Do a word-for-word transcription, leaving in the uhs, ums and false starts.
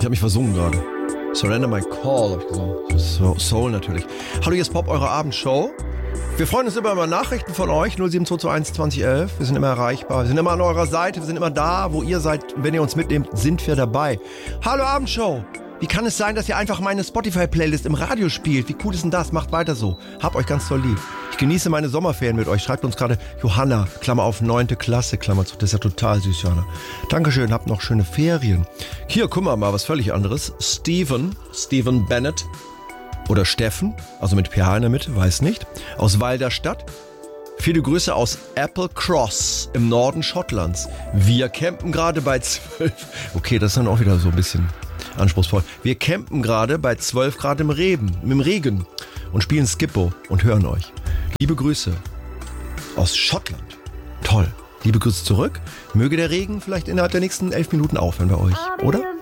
Ich habe mich versungen gerade. Surrender My Call, habe ich gesungen. So, Soul natürlich. Hallo, hier ist Pop, eure Abendshow. Wir freuen uns immer über Nachrichten von euch. null sieben zwei zwei eins zwanzig elf. Wir sind immer erreichbar. Wir sind immer an eurer Seite. Wir sind immer da, wo ihr seid. Wenn ihr uns mitnehmt, sind wir dabei. Hallo Abendshow. Wie kann es sein, dass ihr einfach meine Spotify-Playlist im Radio spielt? Wie cool ist denn das? Macht weiter so. Hab euch ganz doll lieb. Ich genieße meine Sommerferien mit euch. Schreibt uns gerade Johanna, Klammer auf, neunte Klasse, Klammer zu. Das ist ja total süß, Johanna. Dankeschön, habt noch schöne Ferien. Hier, guck mal, mal was völlig anderes. Steven, Steven Bennett oder Steffen, also mit P H in der Mitte, weiß nicht, aus Walderstadt. Viele Grüße aus Applecross im Norden Schottlands. Wir campen gerade bei zwölf. Okay, das ist dann auch wieder so ein bisschen anspruchsvoll. Wir campen gerade bei zwölf Grad im Regen, im Regen und spielen Skippo und hören euch. Liebe Grüße aus Schottland. Toll. Liebe Grüße zurück. Möge der Regen vielleicht innerhalb der nächsten elf Minuten aufhören bei euch, oder?